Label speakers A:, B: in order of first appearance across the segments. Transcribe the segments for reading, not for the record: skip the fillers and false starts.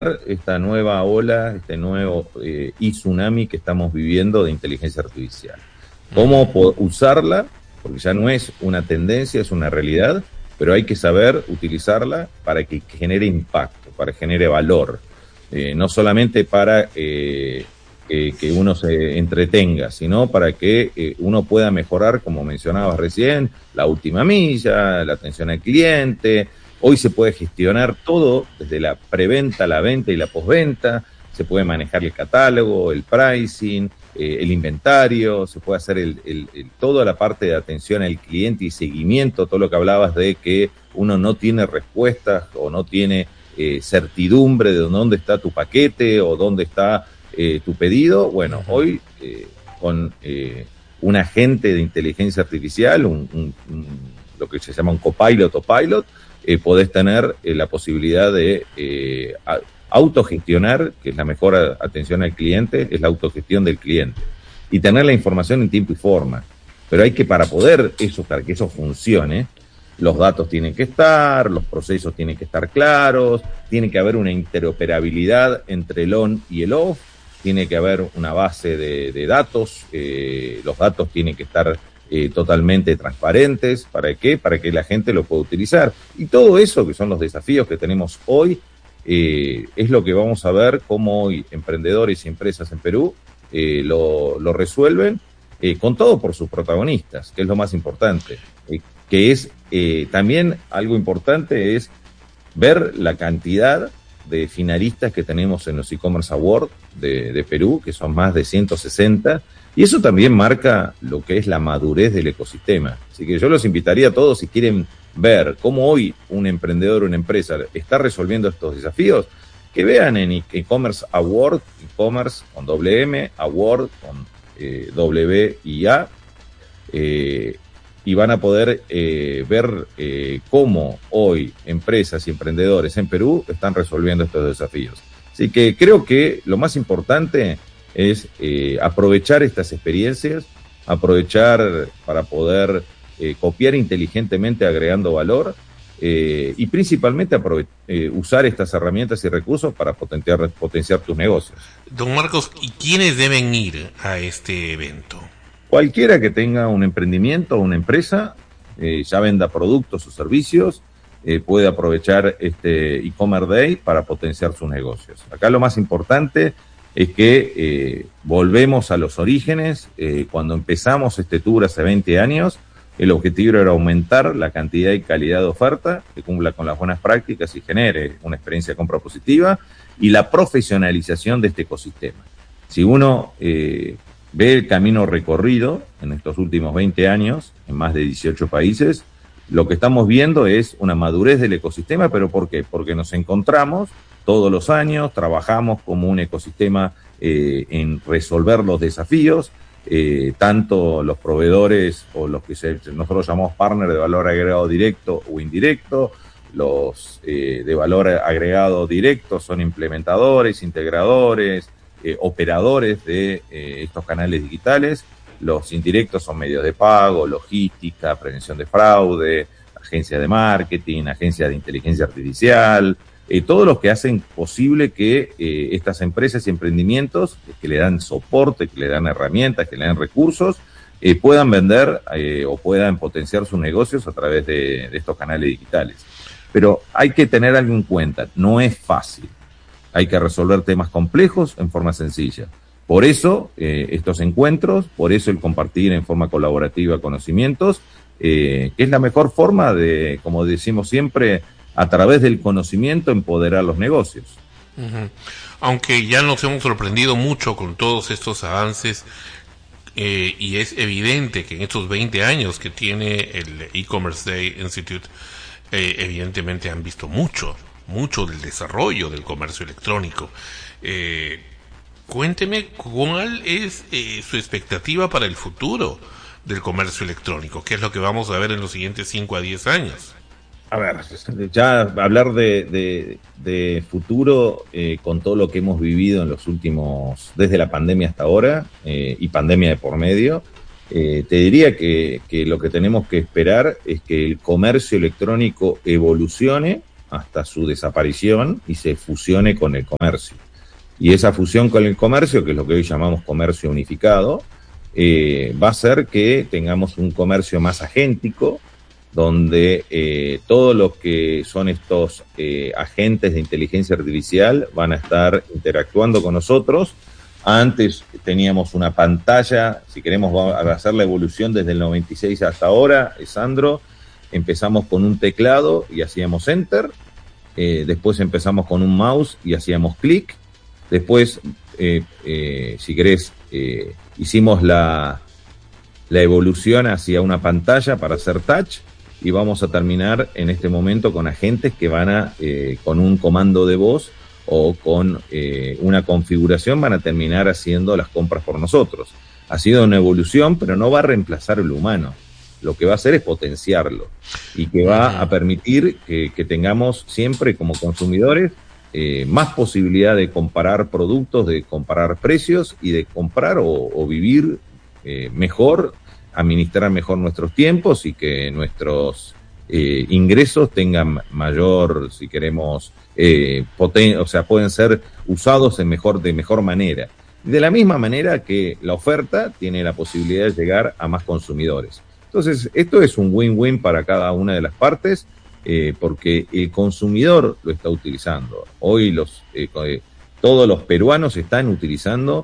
A: esta nueva ola, este nuevo tsunami que estamos viviendo de inteligencia artificial. ¿Cómo usarla? Porque ya no es una tendencia, es una realidad, pero hay que saber utilizarla para que genere impacto, para que genere valor. No solamente para que uno se entretenga, sino para que uno pueda mejorar, como mencionabas recién, la última milla, la atención al cliente. Hoy se puede gestionar todo, desde la preventa, la venta y la postventa. Se puede manejar el catálogo, el pricing, el inventario, se puede hacer toda la parte de atención al cliente y seguimiento, todo lo que hablabas de que uno no tiene respuestas o no tiene certidumbre de dónde está tu paquete o dónde está tu pedido. Bueno, hoy con un agente de inteligencia artificial, lo que se llama un copilot o pilot, podés tener la posibilidad de autogestionar, que es la mejor atención al cliente, es la autogestión del cliente, y tener la información en tiempo y forma. Pero hay que, para que eso funcione, los datos tienen que estar, los procesos tienen que estar claros, tiene que haber una interoperabilidad entre el on y el off, tiene que haber una base de datos, los datos tienen que estar totalmente transparentes. ¿Para qué? Para que la gente lo pueda utilizar. Y todo eso, que son los desafíos que tenemos hoy, es lo que vamos a ver cómo hoy emprendedores y empresas en Perú lo resuelven, con todo por sus protagonistas, que es lo más importante. Que es también algo importante es ver la cantidad de finalistas que tenemos en los e-commerce awards de Perú, que son más de 160, y eso también marca lo que es la madurez del ecosistema. Así que yo los invitaría a todos, si quieren ver cómo hoy un emprendedor o una empresa está resolviendo estos desafíos, que vean en e-commerce award, e-commerce con doble M, award con W y A, y van a poder ver cómo hoy empresas y emprendedores en Perú están resolviendo estos desafíos. Así que creo que lo más importante es aprovechar estas experiencias, aprovechar para poder copiar inteligentemente agregando valor, y principalmente usar estas herramientas y recursos para potenciar tus negocios.
B: Don Marcos, ¿y quiénes deben ir a este evento?
A: Cualquiera que tenga un emprendimiento o una empresa, ya venda productos o servicios, puede aprovechar este e-commerce day para potenciar sus negocios. Acá lo más importante es que volvemos a los orígenes. Cuando empezamos este tour hace 20 años, el objetivo era aumentar la cantidad y calidad de oferta, que cumpla con las buenas prácticas y genere una experiencia de compra positiva, y la profesionalización de este ecosistema. Si uno ve el camino recorrido en estos últimos 20 años, en más de 18 países, lo que estamos viendo es una madurez del ecosistema. ¿Pero por qué? Porque nos encontramos todos los años, trabajamos como un ecosistema en resolver los desafíos, tanto los proveedores o los que nosotros llamamos partners de valor agregado directo o indirecto. Los de valor agregado directo son implementadores, integradores, operadores de estos canales digitales. Los indirectos son medios de pago, logística, prevención de fraude, agencias de marketing, agencias de inteligencia artificial, todos los que hacen posible que estas empresas y emprendimientos que le dan soporte, que le dan herramientas, que le dan recursos, puedan vender o puedan potenciar sus negocios a través de estos canales digitales. Pero hay que tener algo en cuenta, no es fácil. Hay que resolver temas complejos en forma sencilla. Por eso estos encuentros, por eso el compartir en forma colaborativa conocimientos, que es la mejor forma de, como decimos siempre, a través del conocimiento empoderar los negocios.
B: Aunque ya nos hemos sorprendido mucho con todos estos avances, y es evidente que en estos 20 años que tiene el E-Commerce Day Institute, evidentemente han visto mucho del desarrollo del comercio electrónico. Cuénteme cuál es su expectativa para el futuro del comercio electrónico. ¿Qué es lo que vamos a ver en los siguientes 5 a 10 años?
A: A ver, ya hablar de futuro, con todo lo que hemos vivido en los últimos, desde la pandemia hasta ahora, y pandemia de por medio, te diría que lo que tenemos que esperar es que el comercio electrónico evolucione hasta su desaparición y se fusione con el comercio. Y esa fusión con el comercio, que es lo que hoy llamamos comercio unificado, va a hacer que tengamos un comercio más agéntico, donde todos los que son estos agentes de inteligencia artificial van a estar interactuando con nosotros. Antes teníamos una pantalla, si queremos hacer la evolución desde el 96 hasta ahora, Sandro, empezamos con un teclado y hacíamos enter, después empezamos con un mouse y hacíamos clic, después, si querés, hicimos la evolución hacia una pantalla para hacer touch, y vamos a terminar en este momento con agentes que van a, con un comando de voz o con una configuración, van a terminar haciendo las compras por nosotros. Ha sido una evolución, pero no va a reemplazar el humano. Lo que va a hacer es potenciarlo y que va a permitir que tengamos siempre como consumidores más posibilidad de comparar productos, de comparar precios y de comprar o vivir mejor, administrar mejor nuestros tiempos y que nuestros ingresos tengan mayor, si queremos, o sea, pueden ser usados de mejor manera. De la misma manera que la oferta tiene la posibilidad de llegar a más consumidores. Entonces, esto es un win-win para cada una de las partes, porque el consumidor lo está utilizando. Hoy todos los peruanos están utilizando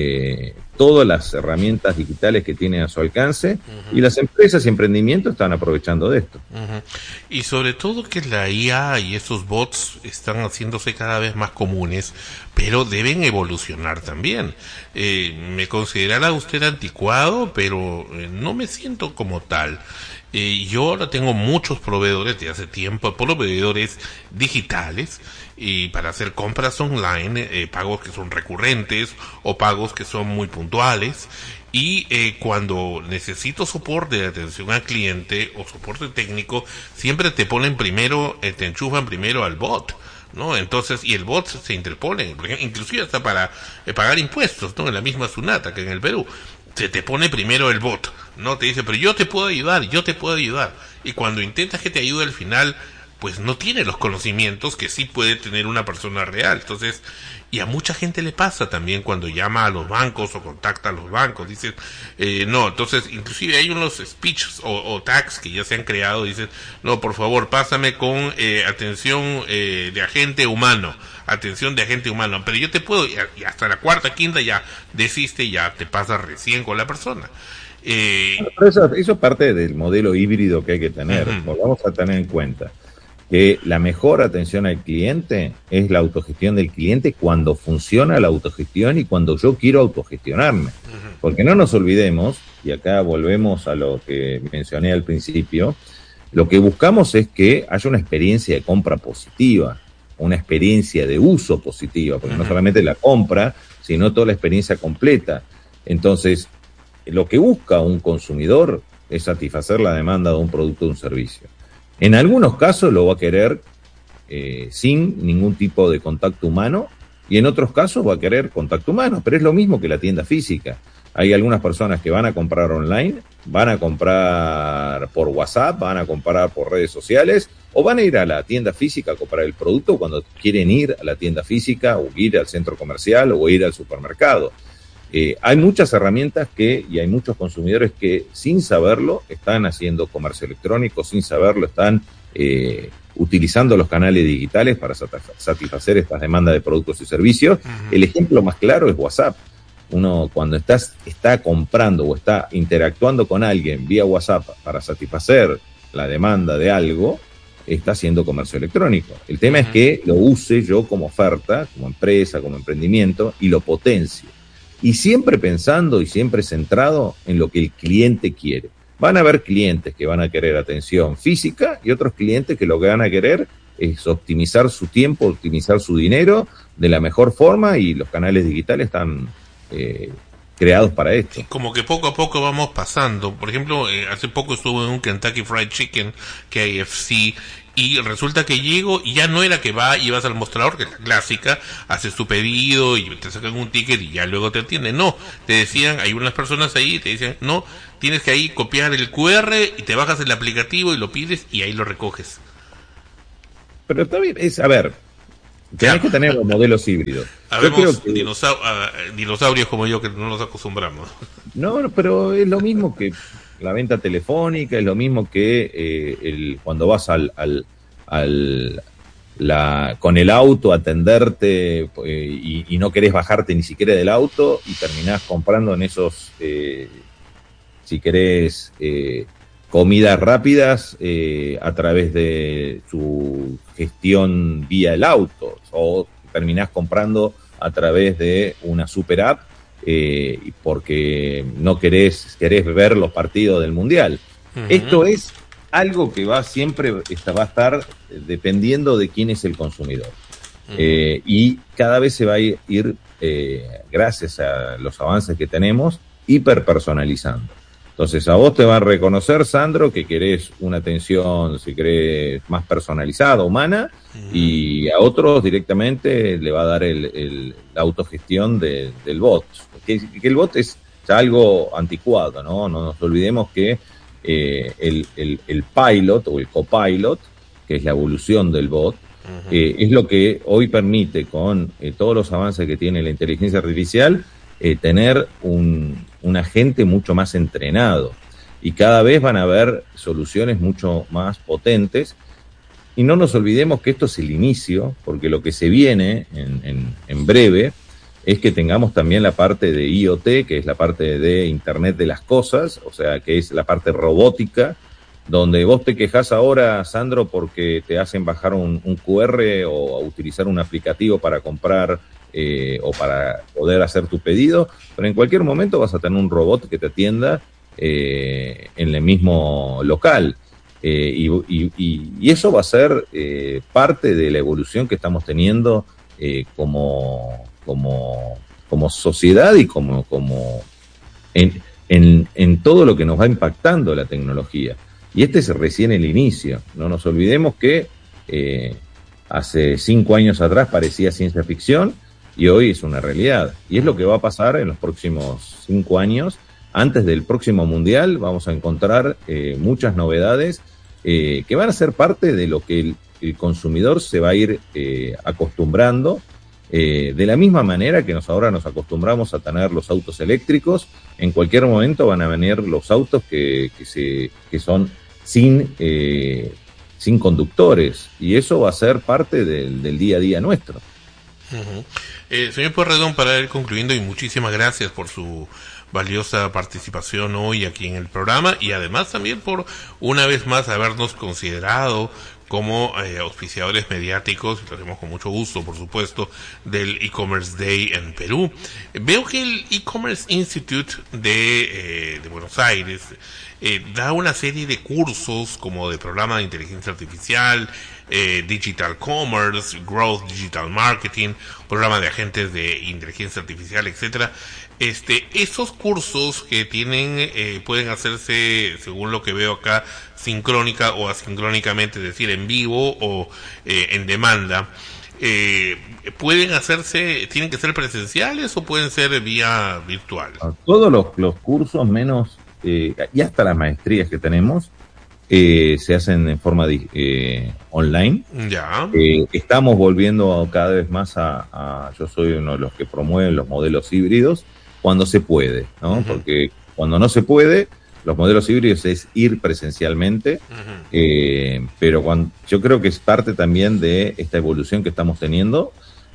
A: todas las herramientas digitales que tienen a su alcance, y las empresas y emprendimientos están aprovechando de esto.
B: Y sobre todo que la IA y estos bots están haciéndose cada vez más comunes, pero deben evolucionar también. Me considerará usted anticuado, pero no me siento como tal. Yo ahora tengo muchos proveedores de hace tiempo, proveedores digitales, y para hacer compras online, pagos que son recurrentes o pagos que son muy puntuales, y cuando necesito soporte de atención al cliente o soporte técnico, siempre te ponen primero, te enchufan primero al bot, ¿no? Entonces, y el bot se interpone, inclusive hasta para pagar impuestos, ¿no? En la misma Sunata que en el Perú. Se te pone primero el bot, ¿no? Te dice, pero yo te puedo ayudar. Y cuando intentas que te ayude al final, pues no tiene los conocimientos que sí puede tener una persona real. Entonces, y a mucha gente le pasa también cuando llama a los bancos o contacta a los bancos. Dicen, no, entonces, inclusive hay unos speeches o tags que ya se han creado. Dicen, no, por favor, pásame con atención de agente humano. Pero yo te puedo, y hasta la cuarta, quinta ya desiste, ya te pasa recién con la persona.
A: Pero eso es parte del modelo híbrido que hay que tener. Vamos a tener en cuenta que la mejor atención al cliente es la autogestión del cliente cuando funciona la autogestión y cuando yo quiero autogestionarme. Porque no nos olvidemos, y acá volvemos a lo que mencioné al principio, lo que buscamos es que haya una experiencia de compra positiva, una experiencia de uso positiva, porque no solamente la compra, sino toda la experiencia completa. Entonces, lo que busca un consumidor es satisfacer la demanda de un producto o un servicio. En algunos casos lo va a querer sin ningún tipo de contacto humano, y en otros casos va a querer contacto humano, pero es lo mismo que la tienda física. Hay algunas personas que van a comprar online, van a comprar por WhatsApp, van a comprar por redes sociales, o van a ir a la tienda física a comprar el producto cuando quieren ir a la tienda física, o ir al centro comercial, o ir al supermercado. Hay muchas herramientas y hay muchos consumidores que sin saberlo están haciendo comercio electrónico, sin saberlo están utilizando los canales digitales para satisfacer estas demandas de productos y servicios. El ejemplo más claro es WhatsApp. Uno cuando está comprando o está interactuando con alguien vía WhatsApp para satisfacer la demanda de algo, está haciendo comercio electrónico. El tema es que lo use yo como oferta, como empresa, como emprendimiento, y lo potencie. Y siempre pensando y siempre centrado en lo que el cliente quiere. Van a haber clientes que van a querer atención física y otros clientes que lo que van a querer es optimizar su tiempo, optimizar su dinero de la mejor forma, y los canales digitales están creados para esto.
B: Como que poco a poco vamos pasando. Por ejemplo, hace poco estuve en un Kentucky Fried Chicken, KFC, y resulta que llego y ya no era que ibas al mostrador, que es la clásica, haces tu pedido y te sacan un ticket y ya luego te atienden. No, te decían, hay unas personas ahí, te dicen, no, tienes que ahí copiar el QR y te bajas el aplicativo y lo pides y ahí lo recoges.
A: pero está bien, a ver, tenés que tener los modelos híbridos.
B: Habemos dinosaurios como yo que no nos acostumbramos.
A: No, pero es lo mismo que la venta telefónica, es lo mismo que cuando vas con el auto a atenderte y no querés bajarte ni siquiera del auto y terminás comprando en esos, si querés, comidas rápidas a través de su gestión vía el auto, o terminás comprando a través de una super app porque no querés ver los partidos del Mundial. Uh-huh. Esto es algo que va a estar dependiendo de quién es el consumidor. Uh-huh. Y cada vez se va a ir gracias a los avances que tenemos, hiperpersonalizando. Entonces a vos te va a reconocer, Sandro, que querés una atención, si querés, más personalizada, humana, y a otros directamente le va a dar la autogestión del bot. Que el bot es ya algo anticuado, ¿no? No nos olvidemos que el pilot o el copilot, que es la evolución del bot, es lo que hoy permite, con todos los avances que tiene la inteligencia artificial, tener un agente mucho más entrenado, y cada vez van a haber soluciones mucho más potentes. Y no nos olvidemos que esto es el inicio, porque lo que se viene en breve es que tengamos también la parte de IoT, que es la parte de Internet de las Cosas, o sea, que es la parte robótica, donde vos te quejás ahora, Sandro, porque te hacen bajar un QR o utilizar un aplicativo para comprar o para poder hacer tu pedido, pero en cualquier momento vas a tener un robot que te atienda en el mismo local. Y eso va a ser parte de la evolución que estamos teniendo como sociedad y como en todo lo que nos va impactando la tecnología. Y este es recién el inicio. No nos olvidemos que hace 5 años atrás parecía ciencia ficción y hoy es una realidad. Y es lo que va a pasar en los próximos 5 años. Antes del próximo Mundial vamos a encontrar muchas novedades que van a ser parte de lo que el consumidor se va a ir acostumbrando, de la misma manera que ahora nos acostumbramos a tener los autos eléctricos. En cualquier momento van a venir los autos que son sin conductores, y eso va a ser parte del día a día nuestro.
B: Uh-huh. Señor Pueyrredón, para ir concluyendo, y muchísimas gracias por su valiosa participación hoy aquí en el programa, y además también por una vez más habernos considerado como auspiciadores mediáticos, y lo hacemos con mucho gusto, por supuesto, del e-commerce day en Perú. Veo que el e-commerce Institute de Buenos Aires da una serie de cursos como de programa de inteligencia artificial, digital commerce, growth digital marketing, programa de agentes de inteligencia artificial, etcétera. Esos cursos que tienen pueden hacerse, según lo que veo acá, sincrónica o asincrónicamente, es decir, en vivo o en demanda. ¿Pueden hacerse, tienen que ser presenciales o pueden ser vía virtual?
A: Todos los cursos, menos y hasta las maestrías que tenemos, se hacen en forma online.
B: Ya.
A: Estamos volviendo cada vez más yo soy uno de los que promueven los modelos híbridos cuando se puede, ¿no? Uh-huh. Porque cuando no se puede, los modelos híbridos es ir presencialmente, uh-huh. Pero yo creo que es parte también de esta evolución que estamos teniendo,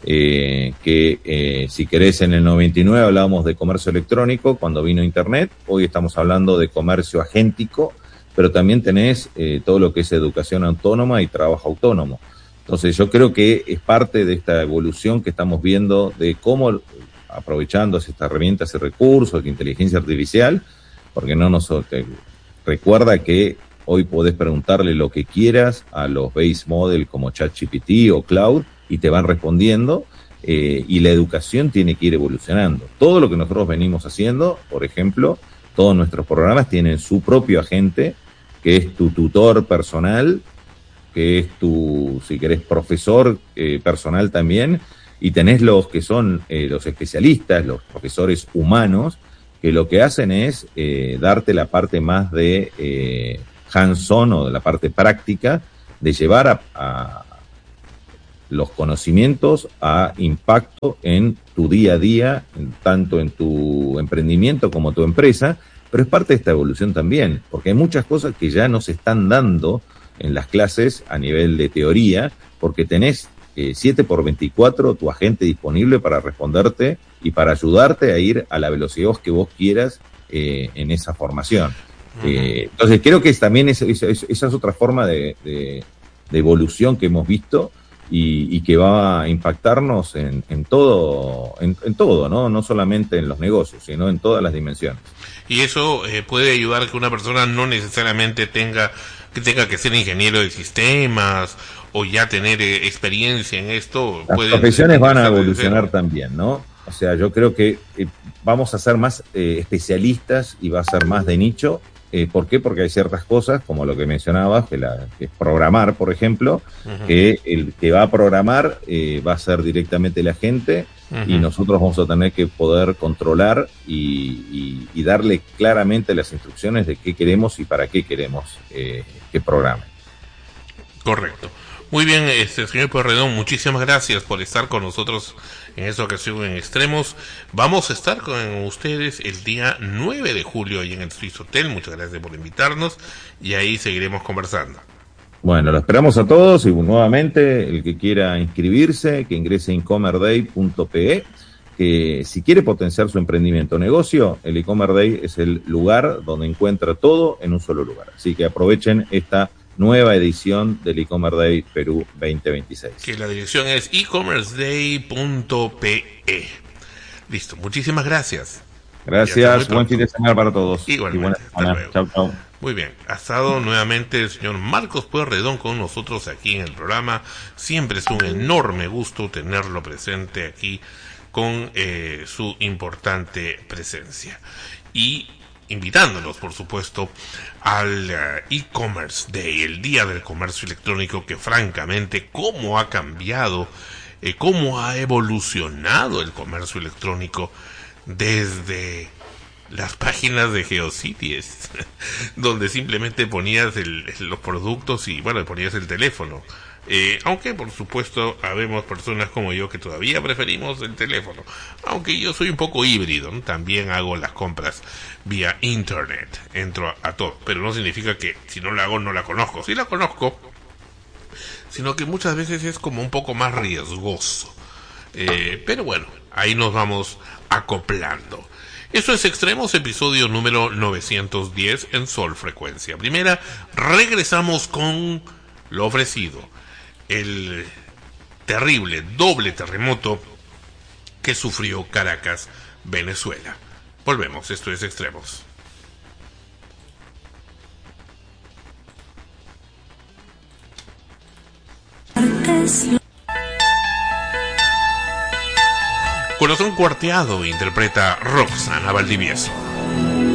A: que si querés, en el 99 hablábamos de comercio electrónico cuando vino Internet, hoy estamos hablando de comercio agéntico, pero también tenés todo lo que es educación autónoma y trabajo autónomo. Entonces yo creo que es parte de esta evolución que estamos viendo de cómo, aprovechando estas herramientas y recursos de inteligencia artificial, porque recuerda que hoy podés preguntarle lo que quieras a los base model como ChatGPT o Cloud y te van respondiendo, y la educación tiene que ir evolucionando. Todo lo que nosotros venimos haciendo, por ejemplo, todos nuestros programas tienen su propio agente, que es tu tutor personal, que es tu, si querés, profesor personal también, y tenés los que son los especialistas, los profesores humanos, que lo que hacen es darte la parte más de hands-on o de la parte práctica, de llevar los conocimientos a impacto en tu día a día, tanto en tu emprendimiento como tu empresa, pero es parte de esta evolución también, porque hay muchas cosas que ya no se están dando en las clases a nivel de teoría, porque tenés 7x24 tu agente disponible para responderte y para ayudarte a ir a la velocidad que vos quieras en esa formación. Entonces creo que también esa es otra forma de evolución que hemos visto y que va a impactarnos en todo, ¿no? No solamente en los negocios, sino en todas las dimensiones.
B: Y eso puede ayudar a que una persona no necesariamente tenga que ser ingeniero de sistemas o ya tener experiencia en esto.
A: Las profesiones van a evolucionar también, ¿no? O sea, yo creo que vamos a ser más especialistas y va a ser más de nicho. ¿Por qué? Porque hay ciertas cosas, como lo que mencionabas, que es programar, por ejemplo, que el que va a programar va a ser directamente la gente y nosotros vamos a tener que poder controlar y darle claramente las instrucciones de qué queremos y para qué queremos que programe.
B: Correcto. Muy bien, señor Pueyrredón, muchísimas gracias por estar con nosotros en esta ocasión en Extremos. Vamos a estar con ustedes el día 9 de julio ahí en el Swiss Hotel. Muchas gracias por invitarnos y ahí seguiremos conversando.
A: Bueno, lo esperamos a todos y nuevamente el que quiera inscribirse, que ingrese a incomerday.pe, que si quiere potenciar su emprendimiento o negocio, el e-commerce day es el lugar donde encuentra todo en un solo lugar. Así que aprovechen esta nueva edición del e-commerce day Perú 2026.
B: Que la dirección es ecommerceday.pe. Listo, muchísimas gracias.
A: Gracias, buen fin de semana para todos.
B: Igualmente,
A: y buena semana. Chau, chau.
B: Muy bien, ha estado nuevamente el señor Marcos Pueyrredón con nosotros aquí en el programa. Siempre es un enorme gusto tenerlo presente aquí con su importante presencia. Y invitándolos, por supuesto, al e-commerce day, el día del comercio electrónico, que francamente, cómo ha cambiado, cómo ha evolucionado el comercio electrónico desde las páginas de GeoCities, donde simplemente ponías los productos y, bueno, ponías el teléfono. Aunque, por supuesto, habemos personas como yo que todavía preferimos el teléfono. Aunque yo soy un poco híbrido, ¿no? También hago las compras vía internet. Entro a todo. Pero no significa que si no la hago, no la conozco. Sí la conozco, sino que muchas veces es como un poco más riesgoso. Pero bueno, ahí nos vamos acoplando. Eso es Extremos, episodio número 910 en Sol Frecuencia Primera. Regresamos con lo ofrecido. El terrible doble terremoto que sufrió Caracas, Venezuela. Volvemos, esto es Extremos. Corazón Cuarteado interpreta Roxana Valdivieso.